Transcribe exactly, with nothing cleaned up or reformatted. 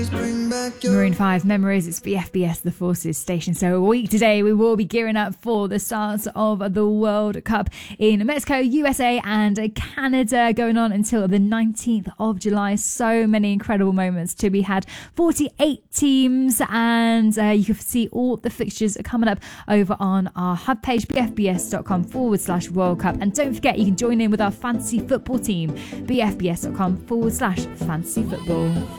Maroon five Memories, it's B F B S, the Forces station. So a week today we will be gearing up for the start of the World Cup in Mexico, U S A and Canada, going on until the nineteenth of July. So many incredible moments to be had. forty-eight teams, and uh, you can see all the fixtures coming up over on our hub page, bfbs.com forward slash World Cup. And don't forget, you can join in with our fantasy football team, bfbs.com forward slash fantasy football.